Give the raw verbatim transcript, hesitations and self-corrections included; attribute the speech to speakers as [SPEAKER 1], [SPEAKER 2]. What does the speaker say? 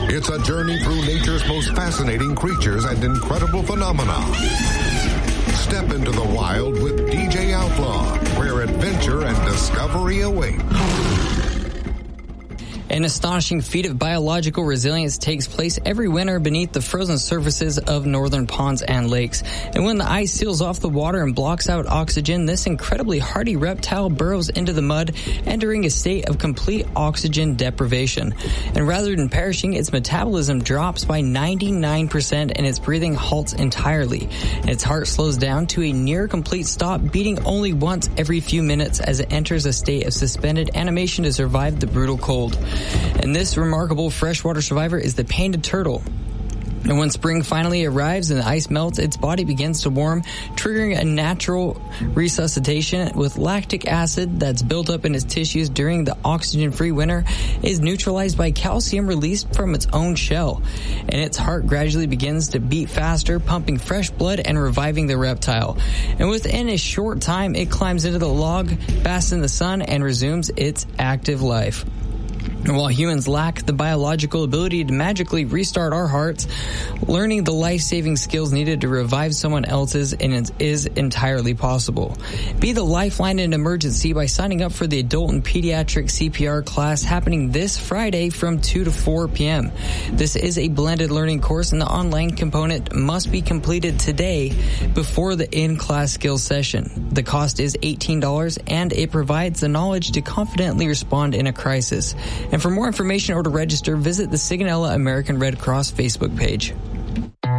[SPEAKER 1] It's a journey through nature's most fascinating creatures and incredible phenomena. Step into the wild with D J Outlaw, where adventure and discovery await.
[SPEAKER 2] An astonishing feat of biological resilience takes place every winter beneath the frozen surfaces of northern ponds and lakes. And when the ice seals off the water and blocks out oxygen, this incredibly hardy reptile burrows into the mud, entering a state of complete oxygen deprivation. And rather than perishing, its metabolism drops by ninety-nine percent and its breathing halts entirely. And its heart slows down to a near complete stop, beating only once every few minutes as it enters a state of suspended animation to survive the brutal cold. And this remarkable freshwater survivor is the painted turtle. And when spring finally arrives and the ice melts, its body begins to warm, triggering a natural resuscitation with lactic acid that's built up in its tissues during the oxygen-free winter is neutralized by calcium released from its own shell. And its heart gradually begins to beat faster, pumping fresh blood and reviving the reptile. And within a short time, it climbs into the log, basks in the sun, and resumes its active life. And while humans lack the biological ability to magically restart our hearts, learning the life-saving skills needed to revive someone else's is entirely possible. Be the lifeline in emergency by signing up for the adult and pediatric C P R class happening this Friday from two to four p.m. This is a blended learning course, and the online component must be completed today before the in-class skills session. The cost is eighteen dollars, and it provides the knowledge to confidently respond in a crisis. And for more information or to register, visit the Sigonella American Red Cross Facebook page.